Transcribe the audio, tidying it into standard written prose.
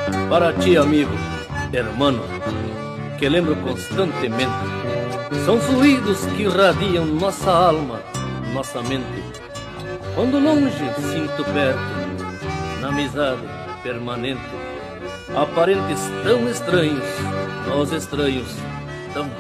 Para ti, amigo, hermano, que lembro constantemente, são fluidos que irradiam nossa alma, nossa mente. Quando longe, sinto perto, na amizade permanente. Aparentes tão estranhos, nós estranhos